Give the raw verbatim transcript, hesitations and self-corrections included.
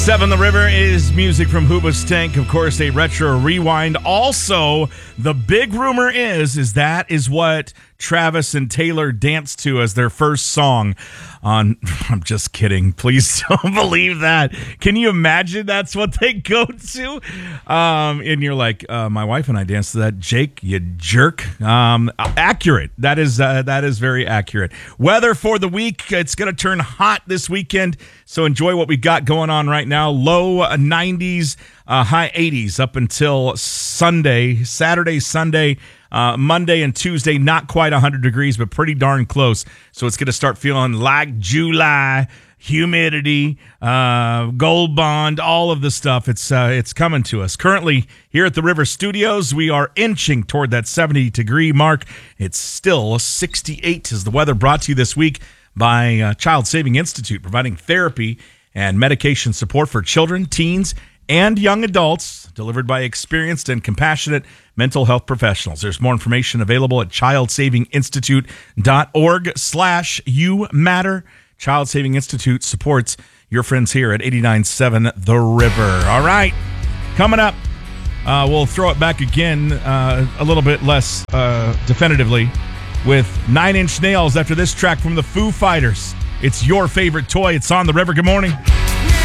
Seven the River is music from Hoobastank, of course, a retro rewind. Also, the big rumor is, is that is what Travis and Taylor danced to as their first song on, I'm just kidding. Please don't believe that. Can you imagine that's what they go to? Um, and you're like, uh, my wife and I danced to that. Jake, you jerk. Um, accurate. That is, uh, that is very accurate. Weather for the week, it's going to turn hot this weekend, so enjoy what we got going on right now. Low nineties, uh, high eighties up until Sunday, Saturday, Sunday, uh, Monday, and Tuesday. Not quite one hundred degrees, but pretty darn close. So it's going to start feeling like July. Humidity, uh, Gold Bond, all of the stuff. It's uh, it's coming to us. Currently, here at the River Studios, we are inching toward that seventy degree mark. It's still sixty-eight as the weather, brought to you this week by uh, Child Saving Institute, providing therapy and medication support for children, teens, and young adults, delivered by experienced and compassionate mental health professionals. There's more information available at childsavinginstitute.org slash you matter. Child Saving Institute supports your friends here at eighty-nine point seven The River. All right, coming up, uh, we'll throw it back again uh, a little bit less uh, definitively with Nine Inch Nails after this track from the Foo Fighters. It's your favorite toy. It's on The River. Good morning.